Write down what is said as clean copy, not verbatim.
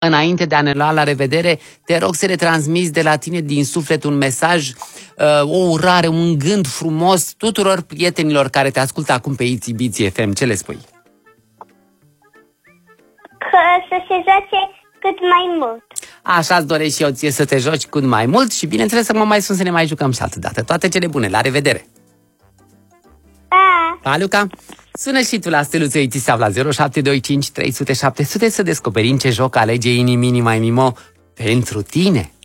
înainte de a ne lua la revedere, te rog să le transmiți de la tine din suflet un mesaj, o urare, un gând frumos tuturor prietenilor care te ascultă acum pe Itsy FM. Ce le spui? Că să se joace cât mai mult. Așa-ți doresc și eu ție, să te joci cât mai mult și bineînțeles să mă mai sun să ne mai jucăm și altă dată. Toate cele bune, la revedere! Pa! Pa, Luca! Sună și tu la steluță Itisav la 0725 300 700 să descoperim ce joc alege Ini Mini Mai Mimo pentru tine.